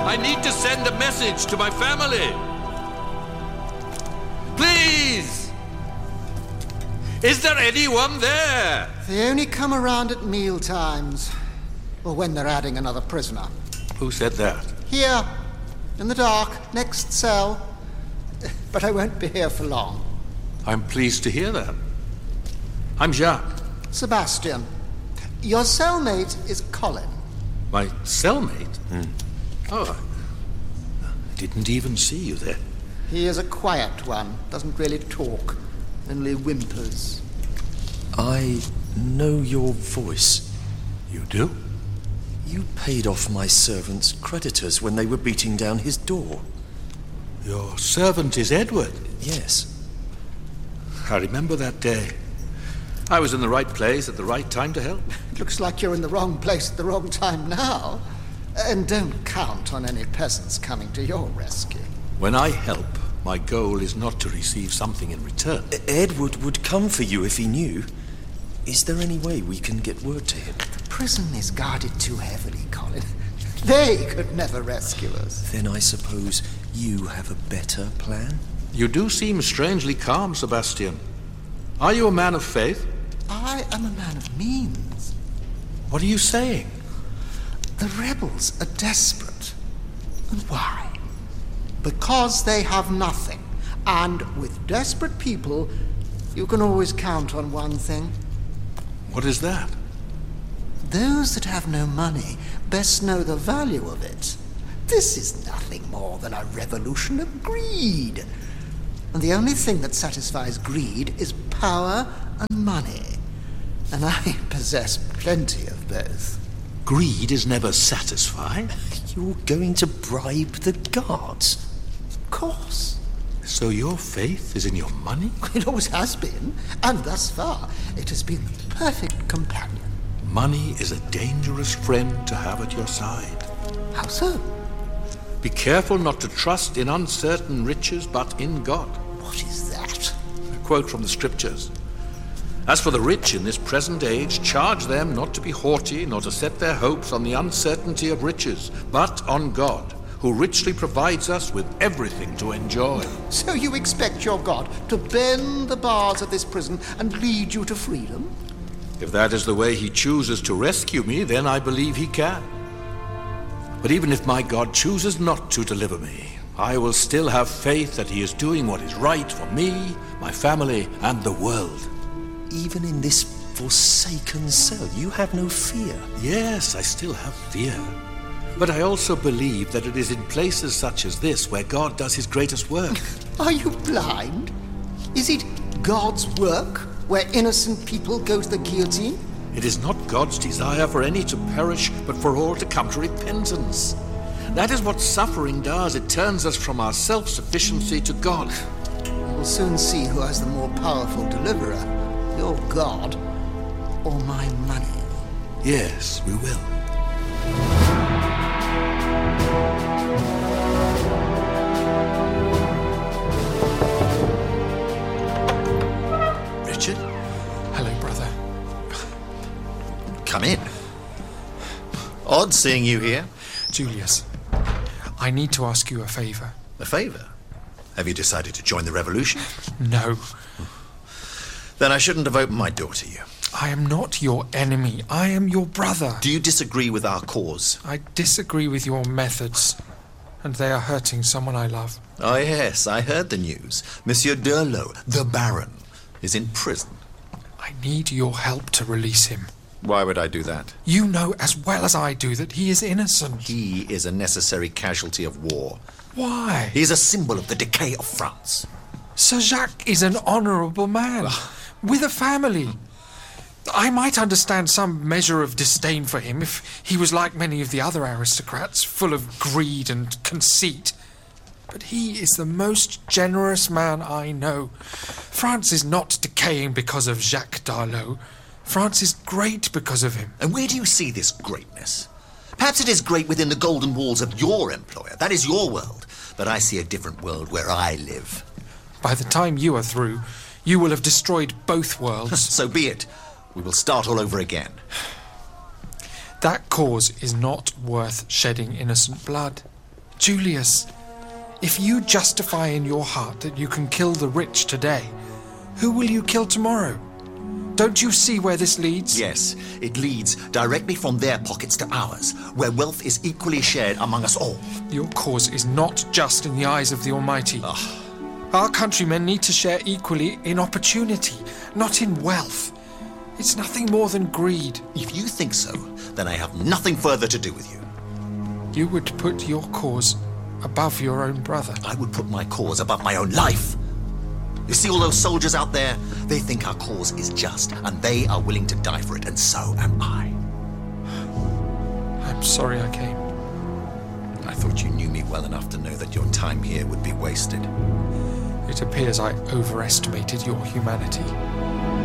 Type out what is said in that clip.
I need to send a message to my family. Please! Is there anyone there? They only come around at meal times, or when they're adding another prisoner. Who said that? Here, in the dark, next cell. But I won't be here for long. I'm pleased to hear that. I'm Jacques. Sebastian. Your cellmate is Colin. My cellmate? Oh, I didn't even see you there. He is a quiet one, doesn't really talk, only whimpers. I know your voice. You do? You paid off my servant's creditors when they were beating down his door. Your servant is Edward? Yes. I remember that day. I was in the right place at the right time to help. It looks like you're in the wrong place at the wrong time now. And don't count on any peasants coming to your rescue. When I help, my goal is not to receive something in return. Edward would come for you if he knew. Is there any way we can get word to him? The prison is guarded too heavily, Colin. They could never rescue us. Then I suppose you have a better plan? You do seem strangely calm, Sebastian. Are you a man of faith? I am a man of means. What are you saying? The rebels are desperate. And why? Because they have nothing. And with desperate people, you can always count on one thing. What is that? Those that have no money best know the value of it. This is nothing more than a revolution of greed. And the only thing that satisfies greed is power and money. And I possess plenty of both. Greed is never satisfied. You're going to bribe the guards? Of course. So your faith is in your money? It always has been. And thus far, it has been the perfect companion. Money is a dangerous friend to have at your side. How so? Be careful not to trust in uncertain riches, but in God. What is that? A quote from the scriptures. As for the rich in this present age, charge them not to be haughty, nor to set their hopes on the uncertainty of riches, but on God, who richly provides us with everything to enjoy. So you expect your God to bend the bars of this prison and lead you to freedom? If that is the way he chooses to rescue me, then I believe he can. But even if my God chooses not to deliver me, I will still have faith that he is doing what is right for me, my family, and the world. Even in this forsaken cell, you have no fear. Yes, I still have fear. But I also believe that it is in places such as this where God does his greatest work. Are you blind? Is it God's work where innocent people go to the guillotine? It is not God's desire for any to perish, but for all to come to repentance. That is what suffering does. It turns us from our self-sufficiency to God. We will soon see who has the more powerful deliverer, your God or my money. Yes, we will. Richard? Hello, brother. Come in. Odd seeing you here. Julius, I need to ask you a favor. A favor? Have you decided to join the revolution? No. Then I shouldn't have opened my door to you. I am not your enemy. I am your brother. Do you disagree with our cause? I disagree with your methods, and they are hurting someone I love. Oh, yes, I heard the news. Monsieur Durlot, the Baron, is in prison. I need your help to release him. Why would I do that? You know as well as I do that he is innocent. He is a necessary casualty of war. Why? He is a symbol of the decay of France. Sir Jacques is an honourable man, with a family. I might understand some measure of disdain for him if he was like many of the other aristocrats, full of greed and conceit. But he is the most generous man I know. France is not decaying because of Jacques Darlot. France is great because of him. And where do you see this greatness? Perhaps it is great within the golden walls of your employer. That is your world. But I see a different world where I live. By the time you are through, you will have destroyed both worlds. So be it. We will start all over again. That cause is not worth shedding innocent blood. Julius, if you justify in your heart that you can kill the rich today, who will you kill tomorrow? Don't you see where this leads? Yes, it leads directly from their pockets to ours, where wealth is equally shared among us all. Your cause is not just in the eyes of the Almighty. Our countrymen need to share equally in opportunity, not in wealth. It's nothing more than greed. If you think so, then I have nothing further to do with you. You would put your cause above your own brother. I would put my cause above my own life. You see all those soldiers out there? They think our cause is just, and they are willing to die for it, and so am I. I'm sorry I came. I thought you knew me well enough to know that your time here would be wasted. It appears I overestimated your humanity.